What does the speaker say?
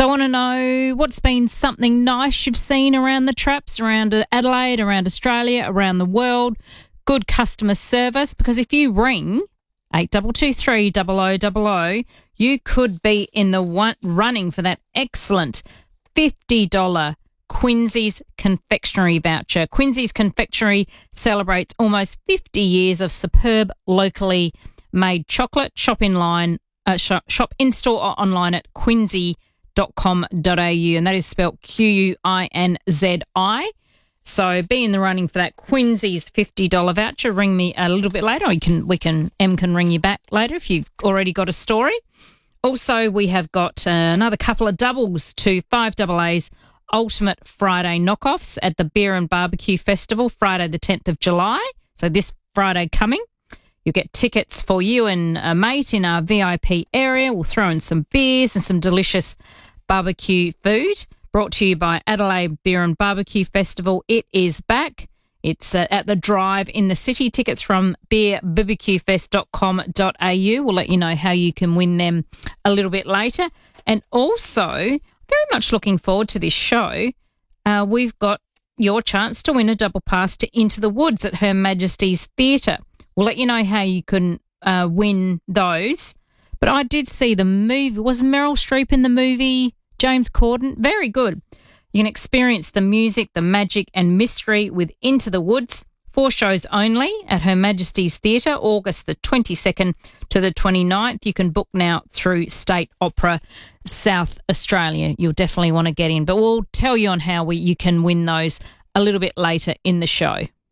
So I want to know what's been something nice you've seen around the traps, around Adelaide, around Australia, around the world. Good customer service, because if you ring 8223 0000, you could be in the running for that excellent $50 Quincy's Confectionery voucher. Quincy's Confectionery celebrates almost 50 years of superb locally made chocolate. Shop in store or online at quincy.com.au, and that is spelt QUINZI. So be in the running for that Quincy's $50 voucher. Ring me a little bit later. Em can ring you back later if you've already got a story. Also, we have got another couple of doubles to 5AA's Ultimate Friday knockoffs at the Beer and Barbecue Festival, Friday the 10th of July. So this Friday coming. You'll get tickets for you and a mate in our VIP area. We'll throw in some beers and some delicious barbecue food. Brought to you by Adelaide Beer and Barbecue Festival. It is back. It's at the Drive in the city. Tickets from beerbbqfest.com.au. We'll let you know how you can win them a little bit later. And also, very much looking forward to this show. We've got your chance to win a double pass to Into the Woods at Her Majesty's Theatre. We'll let you know how you can win those. But I did see the movie. Was Meryl Streep in the movie? James Corden? Very good. You can experience the music, the magic and mystery with Into the Woods. 4 shows only at Her Majesty's Theatre, August the 22nd to the 29th. You can book now through State Opera South Australia. You'll definitely want to get in. But we'll tell you on how you can win those a little bit later in the show.